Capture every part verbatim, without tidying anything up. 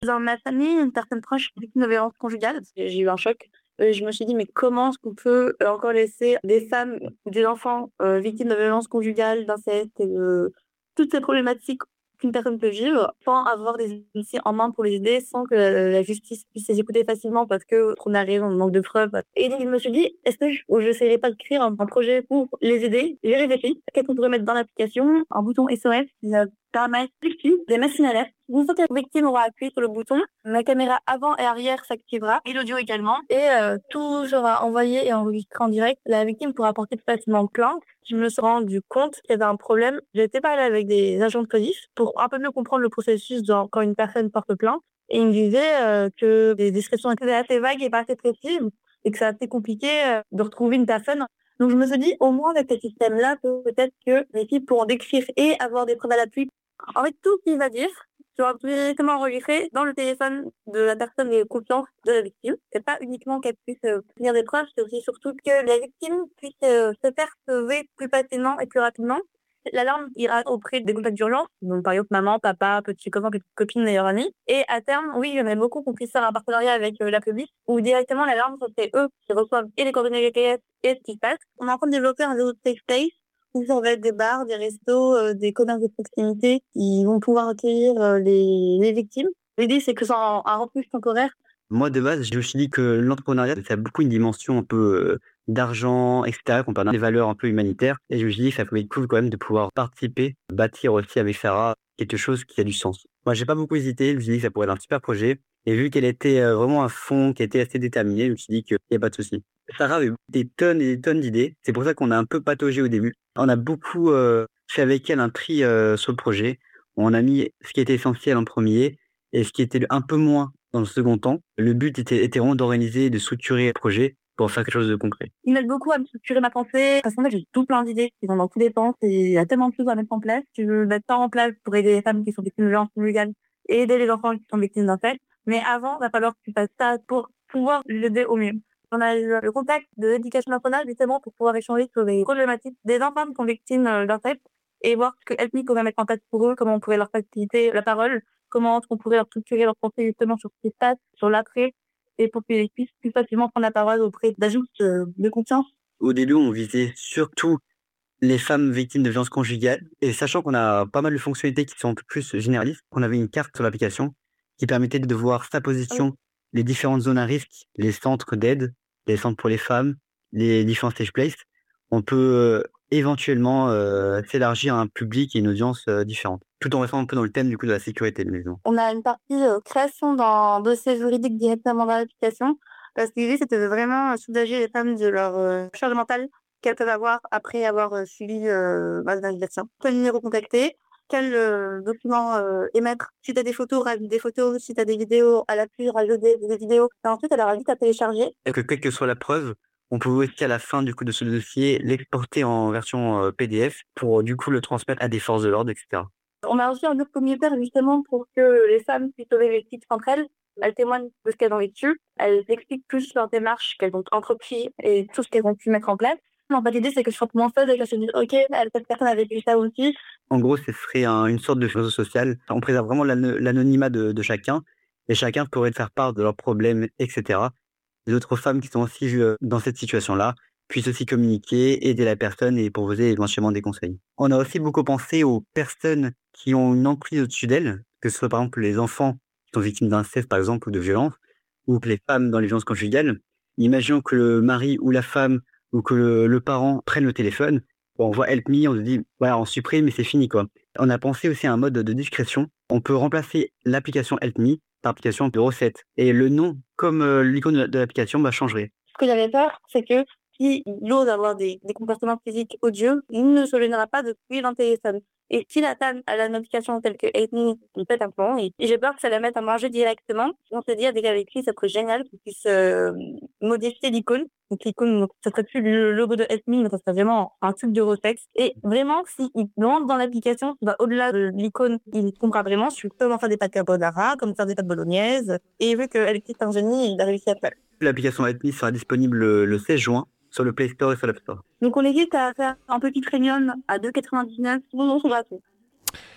Dans ma famille, une personne proche est victime de violences conjugales. J'ai eu un choc. Heu, je me suis dit: «Mais comment est-ce qu'on peut, heu, encore laisser des femmes ou des enfants, heu, victimes de violences conjugales, d'inceste et de toutes ces problématiques qu'une personne peut vivre, sans avoir des outils en main pour les aider, sans que la la justice puisse les écouter facilement parce qu'on arrive, on manque de preuves». Et donc je me suis dit: «Est-ce que je j'essaierais pas de créer un un projet pour les aider?» J'ai réfléchi, qu'est-ce qu'on pourrait mettre dans l'application? Un bouton S O S qui va permettre des machines à l'alerte. Une fois que la victime aura appuyé sur le bouton, la caméra avant et arrière s'activera et l'audio également et heu, tout sera envoyé et enregistré en direct. La victime pourra porter facilement plainte. Je me suis rendu compte qu'il y avait un problème. J'ai été parler avec des agents de police pour un peu mieux comprendre le processus de quand une personne porte plainte et ils me disaient, heu, que les descriptions étaient assez vagues et pas assez précises et que c'est assez compliqué, heu, de retrouver une personne. Donc je me suis dit: «Au moins avec ce système-là, peut-être que les filles pourront décrire et avoir des preuves à l'appui». En fait, tout ce qu'il va dire sera directement enregistré dans le téléphone de la personne de confiance de la victime. C'est pas uniquement qu'elle puisse euh, obtenir des preuves, c'est aussi surtout que la victime puisse euh, se faire sauver plus facilement et plus rapidement. L'alarme ira auprès des contacts d'urgence, donc par exemple maman, papa, petit copain, petite copine, meilleure amie. Et à terme, oui, il y en a beaucoup qui ont pu faire un partenariat avec euh, la police, où directement l'alarme, c'est eux qui reçoivent et les coordonnées G P S et ce qui se passe. On est en train de développer un réseau de safe space où ça va être des bars, des restos, heu, des commerces de proximité qui vont pouvoir accueillir, heu, les les victimes. L'idée, c'est que ça en un refuge temporaire. Moi, de base, je me suis dit que l'entrepreneuriat, ça a beaucoup une dimension un peu, heu, d'argent et cetera, qu'on parle des valeurs un peu humanitaires et je me suis dit que ça pouvait être cool quand même de pouvoir participer, bâtir aussi avec Sarah quelque chose qui a du sens. Moi, j'ai pas beaucoup hésité, je me suis dit que ça pourrait être un super projet et vu qu'elle était, heu, vraiment à fond, qu'elle était assez déterminée, je me suis dit qu'il y a pas de souci. Sarah avait des tonnes et des tonnes d'idées, c'est pour ça qu'on a un peu pataugé au début. On a beaucoup, heu, fait avec elle un tri, heu, sur le projet. On a mis ce qui était essentiel en premier et ce qui était un peu moins dans le second temps. Le but était était vraiment d'organiser et de structurer le projet pour faire quelque chose de concret. Ils m'aident beaucoup à me structurer ma pensée parce qu'en fait, j'ai tout plein d'idées qui vont dans tous les sens et il y a tellement de choses à mettre en place. Je veux mettre ça en place pour aider les femmes qui sont victimes de violences conjugales et aider les enfants qui sont victimes d'inceste. Mais avant, il va falloir que tu fasses ça pour pouvoir l'aider au mieux. On a eu le contact de l'éducation nationale justement pour pouvoir échanger sur les problématiques des enfants qui sont victimes euh, d'inceste et voir ce que Ethnic pourrait mettre en place pour eux, comment on pourrait leur faciliter la parole, comment on pourrait leur structurer leur pensée justement sur ce qui se passe, sur l'après et pour qu'ils puissent plus facilement prendre la parole auprès d'adultes euh, de confiance. Au début, on visait surtout les femmes victimes de violences conjugales et sachant qu'on a pas mal de fonctionnalités qui sont un peu plus généralistes, on avait une carte sur l'application qui permettait de voir sa Oui. position, les différentes zones à risque, les centres d'aide, les centres pour les femmes, les différents stage places. On peut, heu, éventuellement, heu, s'élargir à un public et une audience, heu, différente, tout en restant un peu dans le thème du coup de la sécurité de maison. On a une partie euh, création d'un dossier juridique directement dans l'application parce que l'idée c'était de vraiment euh, soulager les femmes de leur euh, charge mentale qu'elles peuvent avoir après avoir euh, suivi euh, bah, l'invalidation. Quel numéro contacter, quel euh, document euh, émettre. Si tu as des photos, rajoute des photos. Si tu as des vidéos à l'appui, rajoute des, des vidéos. Et ensuite, elle aura juste à télécharger. Et que quelle que soit la preuve, on pouvait aussi à la fin du coup de ce dossier l'exporter en version, heu, P D F pour du coup le transmettre à des forces de l'ordre et cetera. On a aussi un groupe communautaire justement pour que les femmes puissent sauver les petites entre elles. Elles témoignent de ce qu'elles ont vécu. Elles expliquent plus leur démarche qu'elles ont entrepris et tout ce qu'elles ont pu mettre en place. En fait, l'idée, c'est que je sois moins seule et que je se dise, OK, elle, cette personne a vécu ça aussi. En gros, ce serait un une sorte de réseau social. On préserve vraiment l'ano l'anonymat de de chacun et chacun pourrait faire part de leurs problèmes et cetera. Les autres femmes qui sont aussi, heu, dans cette situation-là, puissent aussi communiquer, aider la personne et proposer éventuellement des conseils. On a aussi beaucoup pensé aux personnes qui ont une emprise au-dessus d'elles, que ce soit par exemple les enfants qui sont victimes d'inceste par exemple ou de violences, ou que les femmes dans les violences conjugales. Imaginons que le mari ou la femme ou que le le parent prenne le téléphone, bon, on voit Help Me, on se dit: «Voilà, on supprime et c'est fini, quoi». On a pensé aussi à un mode de discrétion. On peut remplacer l'application Help Me par application de recettes et le nom, comme, heu, l'icône de la de l'application, bah, changerait. Ce que j'avais peur, c'est que si il ose avoir des, des comportements physiques odieux, il ne se gênera pas de suivre un téléphone. Et si la femme a une application telle que Ethnic, il pète un plomb, et, et j'ai peur que ça la mette à manger directement. On se dit avec avec lui, ça serait génial qu'il puisse euh, modifier l'icône. Donc l'icône, donc, ça serait plus le logo de Ethnic, mais ça serait vraiment un truc de Rotex. Et vraiment, s'il rentre dans l'application, qui va au-delà de l'icône, il comprendra vraiment sur comment faire des pâtes carbonara, comment faire des pâtes bolognaises. Et vu qu'elle est un génie, il a réussi à faire. L'application Help Me sera disponible le le seize juin sur le Play Store et sur l'App Store. Donc on hésite à faire un petit premium à deux euros quatre-vingt-dix-neuf, sinon c'est gratuit.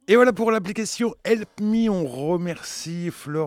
Et voilà pour l'application Help Me. On remercie Flore